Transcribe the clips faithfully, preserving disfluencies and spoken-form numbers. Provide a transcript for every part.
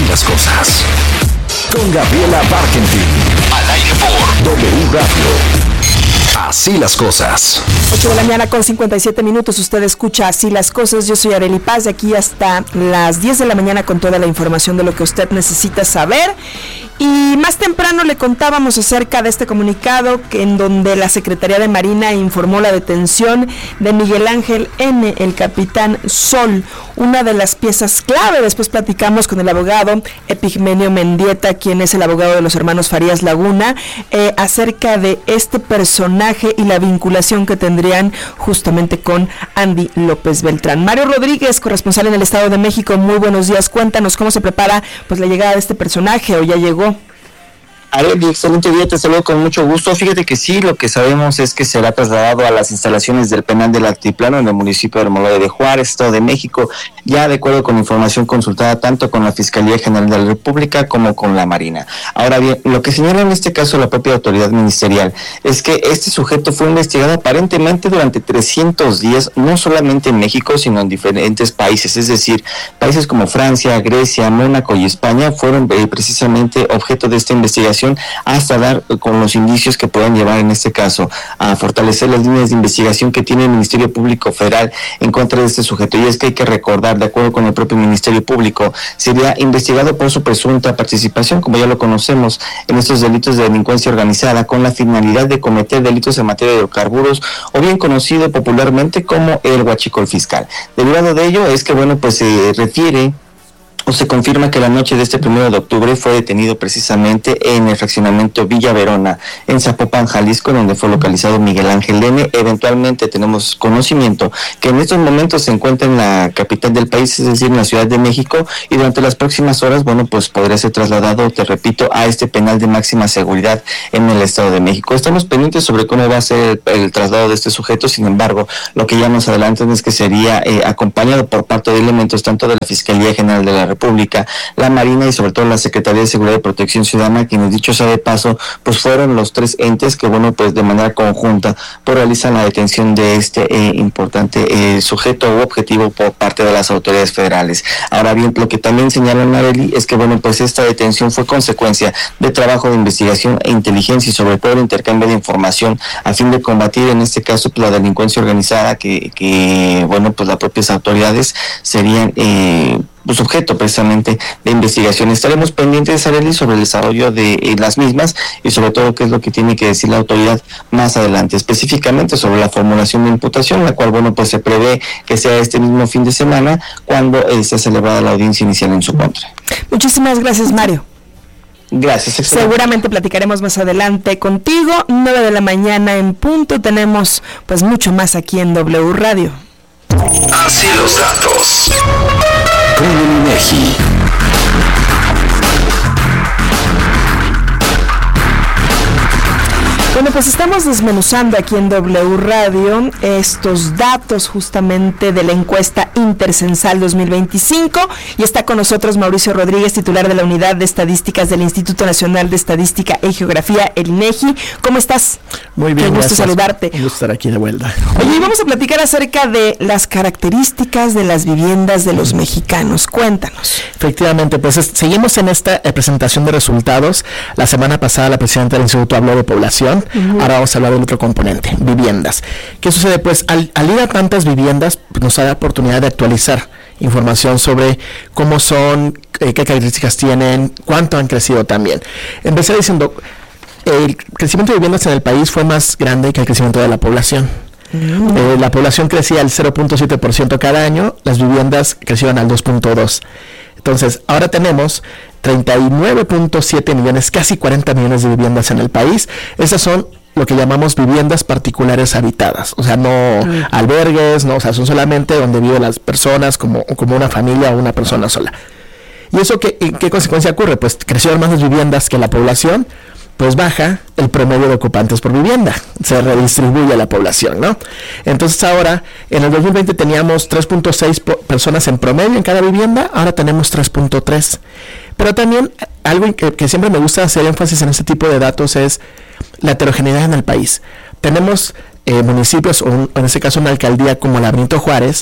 las cosas. Con Gabriela Barkentin. Al aire por W Radio. Así las cosas. ocho de la mañana con cincuenta y siete minutos. Usted escucha Así las cosas. Yo soy Arely Paz, de aquí hasta las diez de la mañana con toda la información de lo que usted necesita saber. Y más temprano le contábamos acerca de este comunicado que en donde la Secretaría de Marina informó la detención de Miguel Ángel N., el capitán Sol, una de las piezas clave. Después platicamos con el abogado Epigmenio Mendieta, quien es el abogado de los hermanos Farías Laguna, eh, acerca de este personaje y la vinculación que tendrían justamente con Andy López Beltrán. Mario Rodríguez, corresponsal en el Estado de México, muy buenos días. Cuéntanos cómo se prepara pues la llegada de este personaje, o ya llegó. Arely, excelente día, te saludo con mucho gusto. Fíjate que sí, lo que sabemos es que será trasladado a las instalaciones del penal del Altiplano en el municipio de Hermolaya de Juárez, Estado de México, ya de acuerdo con información consultada tanto con la Fiscalía General de la República como con la Marina. Ahora bien, lo que señala en este caso la propia autoridad ministerial es que este sujeto fue investigado aparentemente durante trescientos días, no solamente en México, sino en diferentes países, es decir, países como Francia, Grecia, Mónaco y España fueron eh, precisamente objeto de esta investigación, hasta dar con los indicios que puedan llevar en este caso a fortalecer las líneas de investigación que tiene el Ministerio Público Federal en contra de este sujeto. Y es que hay que recordar, de acuerdo con el propio Ministerio Público, sería investigado por su presunta participación, como ya lo conocemos, en estos delitos de delincuencia organizada con la finalidad de cometer delitos en materia de hidrocarburos, o bien conocido popularmente como el huachicol fiscal. Derivado de ello es que, bueno, pues se refiere o se confirma que la noche de este primero de octubre fue detenido precisamente en el fraccionamiento Villa Verona, en Zapopan, Jalisco, donde fue localizado Miguel Ángel N. Eventualmente tenemos conocimiento que en estos momentos se encuentra en la capital del país, es decir, en la Ciudad de México, y durante las próximas horas, bueno, pues podría ser trasladado, te repito, a este penal de máxima seguridad en el Estado de México. Estamos pendientes sobre cómo va a ser el, el traslado de este sujeto. Sin embargo, lo que ya nos adelantan es que sería eh, acompañado por parte de elementos tanto de la Fiscalía General de la República Pública, la Marina y sobre todo la Secretaría de Seguridad y Protección Ciudadana, quienes, dicho sea de paso, pues fueron los tres entes que, bueno, pues de manera conjunta pues realizan la detención de este eh, importante eh, sujeto u objetivo por parte de las autoridades federales. Ahora bien, lo que también señalan, Arely, es que, bueno, pues esta detención fue consecuencia de trabajo de investigación e inteligencia y sobre todo el intercambio de información a fin de combatir en este caso pues, la delincuencia organizada que, que bueno, pues las propias autoridades serían eh, pues objeto precisamente de investigación. Estaremos pendientes, Arely, sobre el desarrollo de eh, las mismas y sobre todo qué es lo que tiene que decir la autoridad más adelante, específicamente sobre la formulación de imputación, la cual, bueno, pues se prevé que sea este mismo fin de semana cuando eh, sea celebrada la audiencia inicial en su contra. Muchísimas gracias, Mario. Gracias. Excelente. Seguramente platicaremos más adelante contigo. nueve de la mañana en punto. Tenemos pues mucho más aquí en W Radio. Así los datos. Con el INEGI. Bueno, pues estamos desmenuzando aquí en W Radio estos datos justamente de la encuesta Intercensal dos mil veinticinco y está con nosotros Mauricio Rodríguez, titular de la Unidad de Estadísticas del Instituto Nacional de Estadística y Geografía, el INEGI. ¿Cómo estás? Muy bien, Qué gusto gracias. saludarte. Un gusto estar aquí de vuelta. Oye, y vamos a platicar acerca de las características de las viviendas de los mexicanos. Cuéntanos. Efectivamente, pues es, seguimos en esta eh, presentación de resultados. La semana pasada la presidenta del Instituto habló de población. Uh-huh. Ahora vamos a hablar del otro componente, viviendas. ¿Qué sucede? Pues al, al ir a tantas viviendas, pues, nos da la oportunidad de actualizar información sobre cómo son, eh, qué características tienen, cuánto han crecido también. Empecé diciendo, el crecimiento de viviendas en el país fue más grande que el crecimiento de la población. Uh-huh. Eh, la población crecía al cero punto siete por ciento cada año, las viviendas crecieron al dos punto dos por ciento. Entonces, ahora tenemos treinta y nueve punto siete millones, casi cuarenta millones de viviendas en el país. Esas son lo que llamamos viviendas particulares habitadas, o sea, no uh-huh. albergues, no, o sea, son solamente donde viven las personas como, como una familia o una persona sola. ¿Y eso qué, qué consecuencia ocurre? Pues crecieron más las viviendas que la población, pues baja el promedio de ocupantes por vivienda, se redistribuye la población, ¿no? Entonces ahora, en el dos mil veinte teníamos tres punto seis po- personas en promedio en cada vivienda, ahora tenemos tres punto tres. Pero también algo que, que siempre me gusta hacer énfasis en este tipo de datos es la heterogeneidad en el país. Tenemos eh, municipios, o un, en este caso una alcaldía como la Benito Juárez,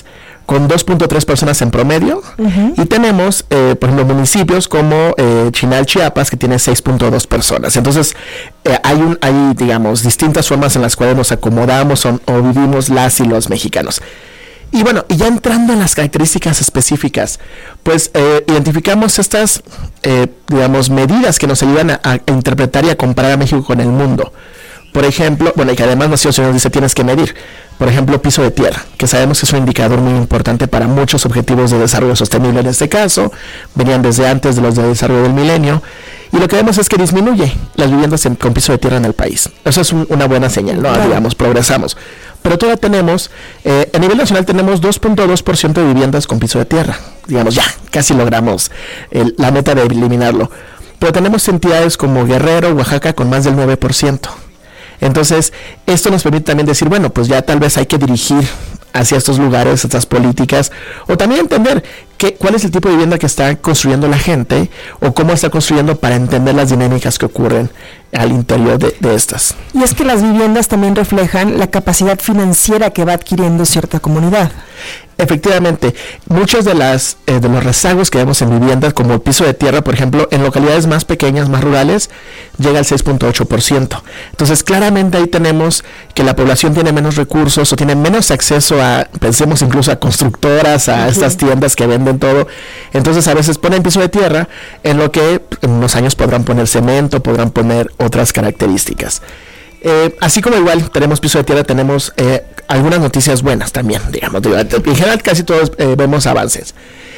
con dos punto tres personas en promedio, uh-huh. y tenemos, eh, por ejemplo, municipios como eh, Chinal, Chiapas, que tiene seis punto dos personas. Entonces, eh, hay, un, hay, digamos, distintas formas en las cuales nos acomodamos o, o vivimos las y los mexicanos. Y bueno, y ya entrando en las características específicas, pues eh, identificamos estas, eh, digamos, medidas que nos ayudan a, a interpretar y a comparar a México con el mundo. Por ejemplo, bueno, y que además Naciones Unidas dice tienes que medir. Por ejemplo, piso de tierra, que sabemos que es un indicador muy importante para muchos objetivos de desarrollo sostenible en este caso, venían desde antes de los de desarrollo del milenio, y lo que vemos es que disminuye las viviendas en, con piso de tierra en el país. Eso es un, una buena señal, ¿no? Claro. Digamos, progresamos. Pero todavía tenemos, eh, a nivel nacional tenemos dos punto dos por ciento de viviendas con piso de tierra. Digamos, ya, casi logramos el, la meta de eliminarlo. Pero tenemos entidades como Guerrero, Oaxaca, con más del nueve por ciento. Entonces, esto nos permite también decir, bueno, pues ya tal vez hay que dirigir hacia estos lugares, estas políticas, o también entender que, cuál es el tipo de vivienda que está construyendo la gente, o cómo está construyendo para entender las dinámicas que ocurren al interior de, de estas. Y es que las viviendas también reflejan la capacidad financiera que va adquiriendo cierta comunidad. Efectivamente, muchos de las eh, de los rezagos que vemos en viviendas, como el piso de tierra, por ejemplo, en localidades más pequeñas, más rurales, llega al seis punto ocho por ciento. Entonces, claramente ahí tenemos que la población tiene menos recursos o tiene menos acceso a, pensemos incluso a constructoras, a uh-huh. estas tiendas que venden todo. Entonces, a veces ponen piso de tierra, en lo que en unos años podrán poner cemento, podrán poner otras características. Eh, así como igual tenemos piso de tierra, tenemos eh, algunas noticias buenas también, digamos. En general casi todos eh, vemos avances.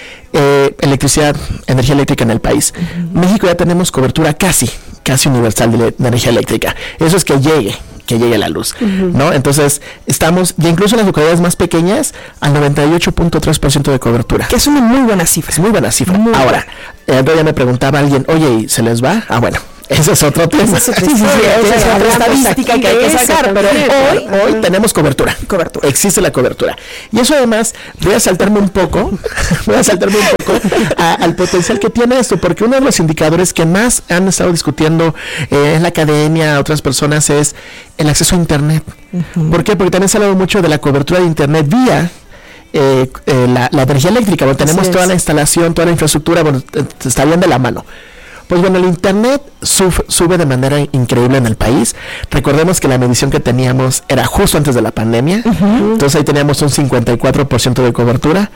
Eh, electricidad, energía eléctrica en el país. Uh-huh. México ya tenemos cobertura casi, casi universal de, de energía eléctrica. Eso es que llegue, que llegue la luz, uh-huh. ¿no? Entonces, estamos, ya incluso en las localidades más pequeñas, al noventa y ocho punto tres por ciento de cobertura. Que es una muy buena cifra. Es muy buena cifra. Muy Ahora, el otro día me preguntaba alguien, oye, ¿y se les va? Ah, bueno. Ese es otro tema. Sí, sí, sí, sí, esa es otra estadística que hay que sacar, pero hoy, hoy tenemos cobertura. Cobertura. Existe la cobertura. Y eso además, voy a saltarme un poco, voy a saltarme un poco a, al potencial que tiene esto, porque uno de los indicadores que más han estado discutiendo eh, en la academia, otras personas, es el acceso a Internet. Uh-huh. ¿Por qué? Porque también se ha hablado mucho de la cobertura de Internet vía eh, eh, la, la energía eléctrica. Bueno, tenemos toda la instalación, toda la infraestructura, bueno, está bien de la mano. Pues bueno, el Internet sub, sube de manera increíble en el país. Recordemos que la medición que teníamos era justo antes de la pandemia. Uh-huh. Entonces ahí teníamos un cincuenta y cuatro por ciento de cobertura.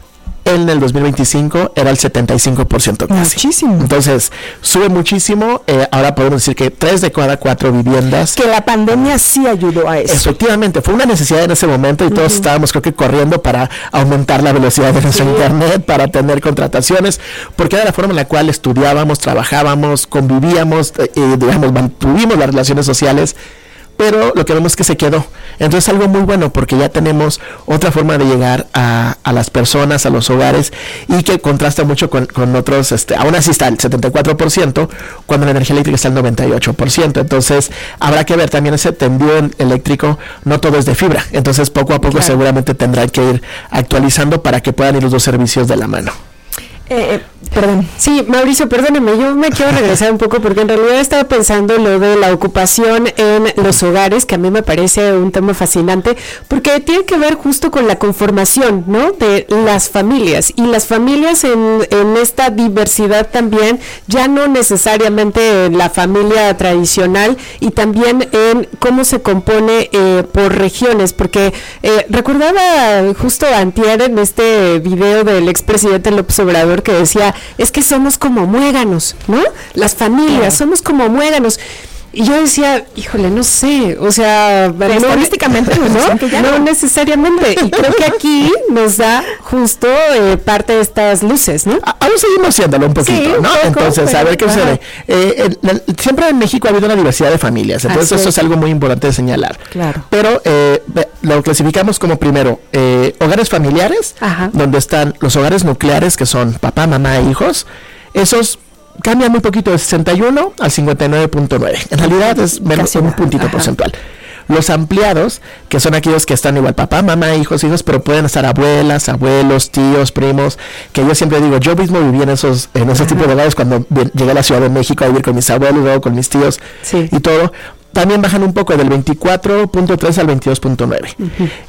En el dos mil veinticinco era el setenta y cinco por ciento casi. Muchísimo. Entonces, sube muchísimo. Eh, ahora podemos decir que tres de cada cuatro viviendas... Que la pandemia sí ayudó a eso. Efectivamente, fue una necesidad en ese momento y uh-huh. todos estábamos, creo que, corriendo para aumentar la velocidad de nuestro sí. Internet, para tener contrataciones, porque era la forma en la cual estudiábamos, trabajábamos, convivíamos, eh, digamos, mantuvimos las relaciones sociales. Pero lo que vemos es que se quedó. Entonces es algo muy bueno porque ya tenemos otra forma de llegar a, a las personas, a los hogares, y que contrasta mucho con, con otros, este, aún así está el setenta y cuatro por ciento, cuando la energía eléctrica está el noventa y ocho por ciento. Entonces habrá que ver también ese tendido eléctrico, no todo es de fibra. Entonces poco a poco claro. seguramente tendrán que ir actualizando para que puedan ir los dos servicios de la mano. Eh, eh, perdón. Sí, Mauricio, perdóneme, yo me quiero regresar un poco porque en realidad estaba pensando lo de la ocupación en los hogares, que a mí me parece un tema fascinante, porque tiene que ver justo con la conformación, ¿no?, de las familias, y las familias en, en esta diversidad también, ya no necesariamente la familia tradicional, y también en cómo se compone eh, por regiones, porque eh, recordaba justo antier en este video del expresidente López Obrador que decía, es que somos como muéganos, ¿no? Las familias, claro. somos como muéganos. Y yo decía, híjole, no sé, o sea, no, estadísticamente no, no, no necesariamente. Y creo que aquí nos da justo eh, parte de estas luces, ¿no? Aún seguimos siéndolo un poquito, sí, ¿no? Un poco, entonces, pero, a ver qué ajá. sucede. Eh, el, el, siempre en México ha habido una diversidad de familias, entonces Así eso es. es algo muy importante de señalar. Claro. Pero eh, lo clasificamos como primero, eh, hogares familiares, ajá. donde están los hogares nucleares, que son papá, mamá e hijos. Esos cambia muy poquito, de sesenta y uno al cincuenta y nueve punto nueve. En realidad es menos un puntito Ajá. porcentual. Los ampliados, que son aquellos que están igual papá, mamá, hijos, hijos, pero pueden estar abuelas, abuelos, tíos, primos, que yo siempre digo, yo mismo viví en esos en esos tipos de hogares cuando llegué a la Ciudad de México a vivir con mis abuelos, luego con mis tíos sí. y todo. También bajan un poco del veinticuatro punto tres al veintidós punto nueve. Uh-huh.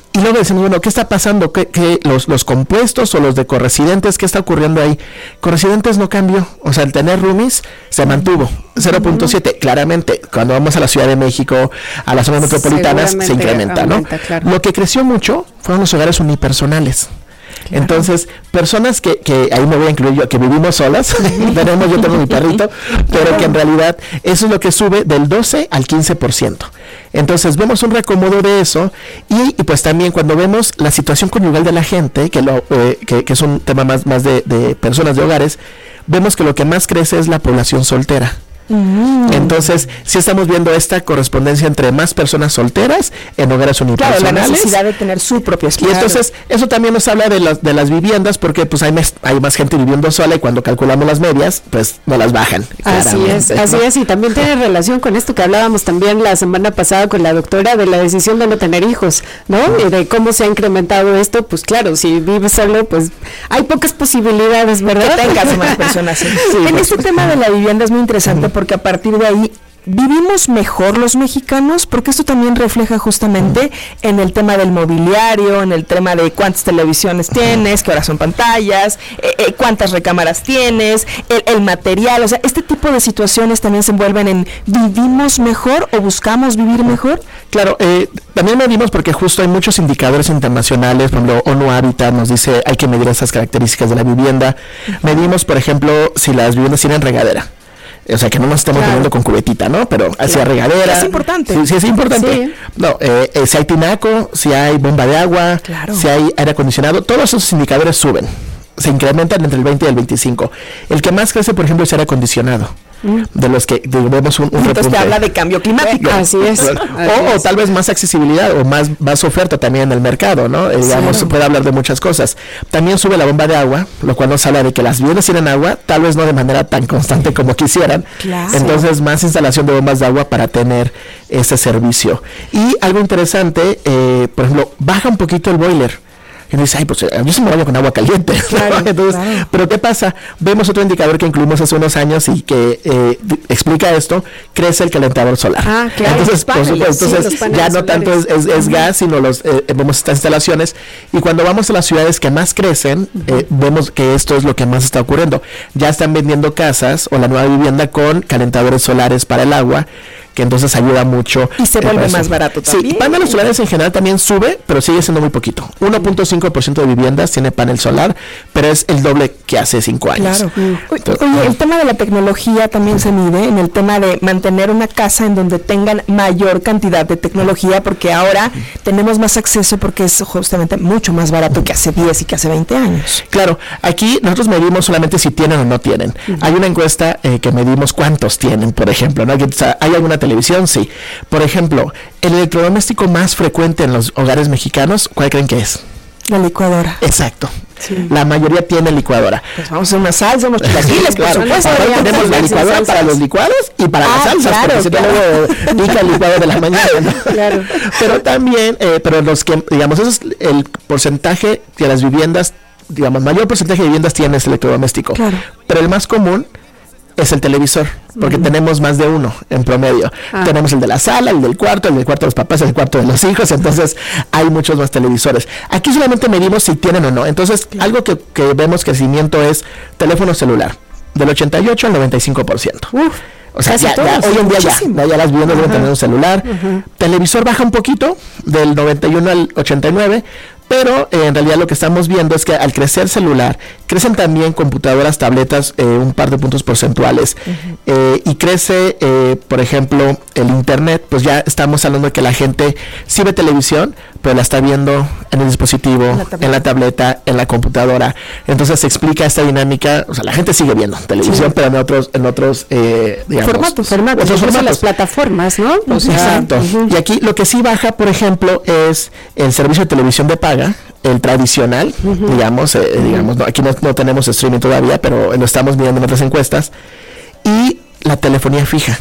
Y luego decimos, bueno, ¿qué está pasando? ¿Qué, qué, los, los compuestos o los de corresidentes? ¿Qué está ocurriendo ahí? Corresidentes no cambió. O sea, el tener roomies se mantuvo. cero punto siete, claramente, cuando vamos a la Ciudad de México, a las zonas metropolitanas, se incrementa, aumenta, ¿no? Claro. Lo que creció mucho fueron los hogares unipersonales. Claro. Entonces, personas que, que, ahí me voy a incluir yo, que vivimos solas, tenemos, yo tengo mi perrito, pero que en realidad eso es lo que sube del doce al quince por ciento. Entonces, vemos un reacomodo de eso y, y pues también cuando vemos la situación conyugal de la gente, que, lo, eh, que, que es un tema más, más de, de personas de hogares, vemos que lo que más crece es la población soltera. Mm. Entonces, sí estamos viendo esta correspondencia entre más personas solteras en hogares unipersonales. Claro, la necesidad de tener su propio espacio. Y entonces, eso también nos habla de las, de las viviendas, porque pues hay más, hay más gente viviendo sola y cuando calculamos las medias, pues no las bajan. Así es, así es, y también tiene relación con esto que hablábamos también la semana pasada con la doctora de la decisión de no tener hijos, ¿no? Uh-huh. Y de cómo se ha incrementado esto, pues claro, si vives solo, pues hay pocas posibilidades, ¿verdad? Que tengas más personas. Sí. Sí, en este tema de la vivienda es muy interesante uh-huh. porque a partir de ahí ¿vivimos mejor los mexicanos? Porque esto también refleja justamente en el tema del mobiliario, en el tema de cuántas televisiones tienes, qué horas son pantallas, eh, eh, cuántas recámaras tienes, el, el material, o sea, este tipo de situaciones también se envuelven en ¿vivimos mejor o buscamos vivir mejor? Claro, eh, también medimos porque justo hay muchos indicadores internacionales, por ejemplo, ONU Habitat nos dice hay que medir esas características de la vivienda. Uh-huh. Medimos, por ejemplo, si las viviendas tienen regadera. O sea, que no nos estamos claro. viviendo con cubetita, ¿no? Pero claro. hacia regadera. Es importante. Sí, sí es importante. Sí. No, eh, eh, si hay tinaco, si hay bomba de agua, claro. si hay aire acondicionado, todos esos indicadores suben. Se incrementan entre el veinte y el veinticinco. El que más crece, por ejemplo, es aire acondicionado. Mm. De los que vemos un, un Entonces repunte. te habla de cambio climático. Así es. O, Así o, es. o tal vez más accesibilidad o más, más oferta también en el mercado, ¿no? Eh, digamos, se puede hablar de muchas cosas. También sube la bomba de agua, lo cual nos habla de que las viviendas tienen agua, tal vez no de manera tan constante como quisieran. Claro. Entonces, más instalación de bombas de agua para tener ese servicio. Y algo interesante, eh, por ejemplo, baja un poquito el boiler. Y dice, ay, pues yo se me baño con agua caliente. Claro, Entonces, claro. Pero ¿qué pasa? Vemos otro indicador que incluimos hace unos años y que eh, explica esto, crece el calentador solar. Ah, claro. Entonces, paneles, por supuesto, sí, entonces ya no tanto es, es, es gas, sino los eh, vemos estas instalaciones. Y cuando vamos a las ciudades que más crecen, uh-huh. eh, vemos que esto es lo que más está ocurriendo. Ya están vendiendo casas o la nueva vivienda con calentadores solares para el agua, que entonces ayuda mucho. Y se vuelve más barato también. Sí, paneles solares en general también sube, pero sigue siendo muy poquito. uno punto cinco por ciento de viviendas tiene panel solar, pero es el doble que hace cinco años. Claro. Entonces, oye, el tema de la tecnología también se mide en el tema de mantener una casa en donde tengan mayor cantidad de tecnología, porque ahora tenemos más acceso porque es justamente mucho más barato que hace diez y que hace veinte años. Claro, aquí nosotros medimos solamente si tienen o no tienen. Uh-huh. Hay una encuesta eh, que medimos cuántos tienen, por ejemplo, ¿no? O sea, ¿hay alguna televisión? Sí. Por ejemplo, el electrodoméstico más frecuente en los hogares mexicanos, ¿cuál creen que es? La licuadora. Exacto. Sí. La mayoría tiene licuadora. Pues vamos a hacer una salsa, unos chilaquiles, claro. por supuesto. Ahora tenemos la licuadora salsas. Para los licuados y para ah, las salsas, claro, porque claro. si no luego pica el licuado de la mañana, ¿no? Claro. Pero también, eh, pero los que, digamos, ese es el porcentaje que las viviendas, digamos, mayor porcentaje de viviendas tiene ese electrodoméstico. Claro. Pero el más común es el televisor, porque uh-huh. tenemos más de uno en promedio. Ah. Tenemos el de la sala, el del cuarto, el del cuarto de los papás, el cuarto de los hijos, entonces hay muchos más televisores. Aquí solamente medimos si tienen o no. Entonces, claro. algo que, que vemos crecimiento es teléfono celular, del ochenta y ocho al noventa y cinco por ciento. Uf. O sea, ya, ya, hoy en día ya, ya, ya las viviendas deben tener un celular. Uh-huh. Televisor baja un poquito, del noventa y uno al ochenta y nueve, pero eh, en realidad lo que estamos viendo es que al crecer celular, crecen también computadoras, tabletas, eh, un par de puntos porcentuales. Uh-huh. eh, y crece, eh, por ejemplo, el internet, pues ya estamos hablando de que la gente sí ve televisión, pero la está viendo en el dispositivo, en la tableta, en la, tableta, en la computadora. Entonces se explica esta dinámica, o sea, la gente sigue viendo televisión, sí. pero en otros, en otros, eh, digamos, formatos, formatos, otros formatos. Las plataformas, ¿no? O sea, exacto. Uh-huh. Y aquí lo que sí baja, por ejemplo, es el servicio de televisión de paga, el tradicional, uh-huh. digamos, eh, uh-huh. digamos, no, aquí no, no tenemos streaming todavía, pero lo estamos mirando en otras encuestas, y la telefonía fija.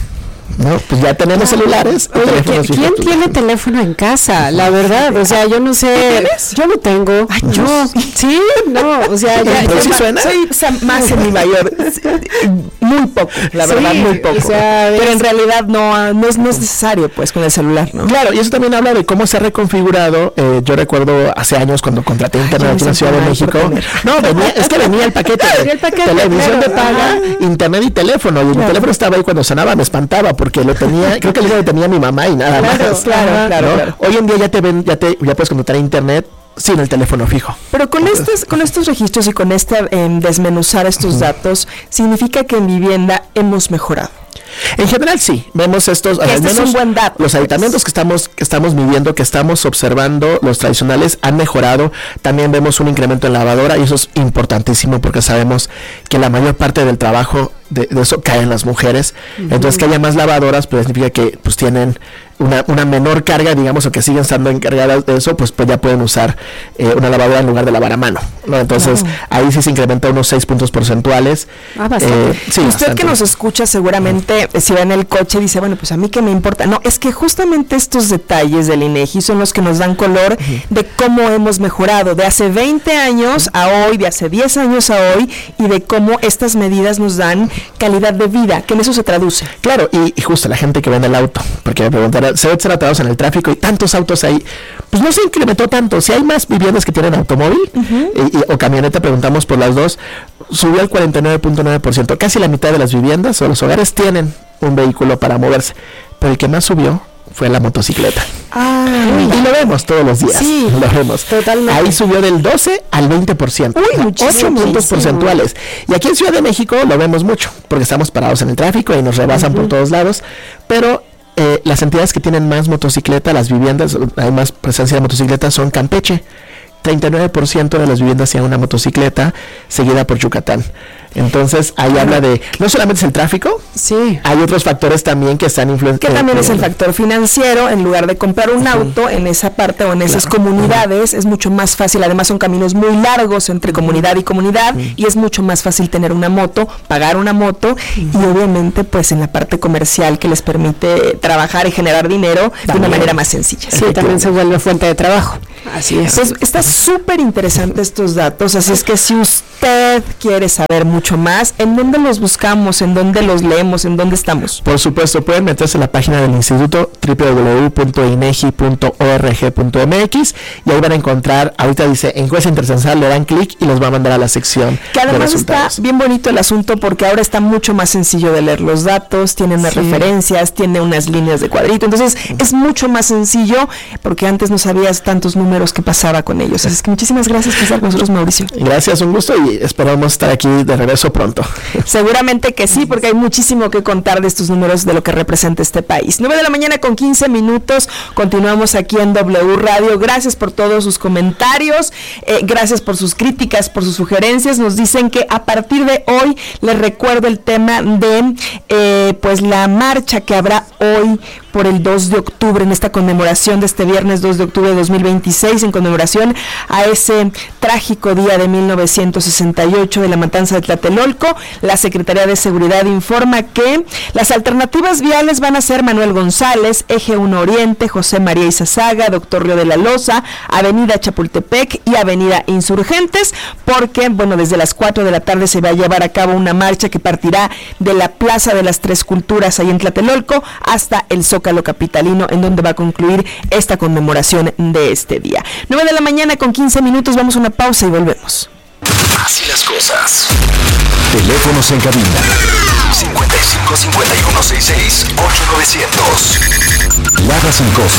No, pues ya tenemos ah, celulares. Oye, ¿quién, ¿quién tiene teléfono en casa? La verdad, o sea, yo no sé. Yo no tengo. Ay, yo sí, no, o sea, ya, ¿pero sí ya suena? Soy más en mi mayor. Muy poco, la verdad, sí, muy poco. O sea, pero en realidad no, no, es, no es necesario, pues, con el celular, ¿no? Claro, y eso también habla de cómo se ha reconfigurado. Eh, yo recuerdo hace años cuando contraté internet aquí en la Ciudad de México. No, venía, es que venía el paquete de el paquete, televisión claro, de paga, ah. internet y teléfono. Y claro. mi teléfono estaba ahí cuando sonaba, me espantaba porque lo tenía, creo que lo tenía mi mamá y nada claro, más. Claro, ¿no? claro, claro. Hoy en día ya te ven, ya te, ya puedes contratar internet sin el teléfono fijo. Pero con estos, con estos registros y con este eh, desmenuzar estos uh-huh. datos, significa que en vivienda hemos mejorado. En general sí, vemos estos, al menos es un buen dato, los aditamentos que estamos, que estamos midiendo, que estamos observando, los tradicionales han mejorado. También vemos un incremento en lavadora y eso es importantísimo porque sabemos que la mayor parte del trabajo de, de eso cae en las mujeres. Uh-huh. Entonces que haya más lavadoras pues significa que pues tienen una, una menor carga, digamos, o que siguen estando encargadas de eso, pues, pues ya pueden usar eh, una lavadora en lugar de lavar a mano, ¿no? Entonces uh-huh. ahí sí se incrementa unos seis puntos porcentuales. Ah, bastante. Eh, sí, Usted bastante. Que nos escucha seguramente uh-huh. si va en el coche dice, bueno, pues a mí qué me importa. No, es que justamente estos detalles del INEGI son los que nos dan color uh-huh. de cómo hemos mejorado de hace veinte años uh-huh. a hoy, de hace diez años a hoy, y de cómo estas medidas nos dan calidad de vida, que en eso se traduce. Claro, y, y justo la gente que vende el auto, porque me preguntará, se ve ser atrapados en el tráfico y tantos autos ahí, pues no se incrementó tanto. Si hay más viviendas que tienen automóvil uh-huh. y, y, o camioneta, preguntamos por las dos, subió al cuarenta y nueve punto nueve por ciento. Casi la mitad de las viviendas o los hogares tienen un vehículo para moverse, pero el que más subió fue la motocicleta. Ah, y lo vemos todos los días. Sí, lo vemos. Totalmente. Ahí subió del doce al veinte por ciento. Uy, muchísimo. ocho puntos porcentuales. Y aquí en Ciudad de México lo vemos mucho, porque estamos parados en el tráfico y nos rebasan uh-huh. por todos lados, pero eh, las entidades que tienen más motocicleta, las viviendas, hay más presencia de motocicletas, son Campeche. treinta y nueve por ciento de las viviendas tienen una motocicleta, seguida por Yucatán. Entonces, ahí ah, habla de, no solamente es el tráfico, sí, hay otros factores también que están influenciando. Que también es el factor financiero, en lugar de comprar un uh-huh. auto en esa parte o en esas claro. comunidades, uh-huh. es mucho más fácil, además son caminos muy largos entre comunidad y comunidad, uh-huh. y es mucho más fácil tener una moto, pagar una moto, uh-huh. y obviamente pues en la parte comercial que les permite trabajar y generar dinero también. De una manera más sencilla. Sí, también se vuelve fuente de trabajo. Así es. Pues está súper interesante estos datos, así es que si usted quiere saber mucho más, ¿en dónde los buscamos? ¿En dónde los leemos? ¿En dónde estamos? Por supuesto, pueden meterse en la página del instituto doble u doble u doble u punto inegi punto org punto m x y ahí van a encontrar, ahorita dice encuesta intercensal, le dan clic y los va a mandar a la sección que además está bien bonito el asunto porque ahora está mucho más sencillo de leer los datos, tiene unas sí. referencias, tiene unas líneas de cuadrito, entonces es mucho más sencillo porque antes no sabías tantos números que pasaba con ellos. Así es que muchísimas gracias por estar con nosotros, Mauricio. Gracias, un gusto y esperamos estar aquí de regreso pronto. Seguramente que sí, porque hay muchísimo que contar de estos números, de lo que representa este país. nueve de la mañana con quince minutos, continuamos aquí en W Radio. Gracias por todos sus comentarios, eh, gracias por sus críticas, por sus sugerencias. Nos dicen que a partir de hoy, les recuerdo el tema de eh, pues la marcha que habrá hoy por el dos de octubre, en esta conmemoración de este viernes dos de octubre de dos mil veintiséis, en conmemoración a ese trágico día de mil novecientos sesenta y ocho de la matanza de Tlatelolco. La Secretaría de Seguridad informa que las alternativas viales van a ser Manuel González, Eje uno Oriente, José María Izazaga, Doctor Río de la Loza, Avenida Chapultepec y Avenida Insurgentes, porque, bueno, desde las cuatro de la tarde se va a llevar a cabo una marcha que partirá de la Plaza de las Tres Culturas, ahí en Tlatelolco, hasta el Zócalo capitalino, en donde va a concluir esta conmemoración de este día. nueve de la mañana con quince minutos, vamos a una pausa y volvemos. Así las cosas. Teléfonos en cabina cincuenta y cinco cincuenta y uno sesenta y seis ocho novecientos. Lada sin costo.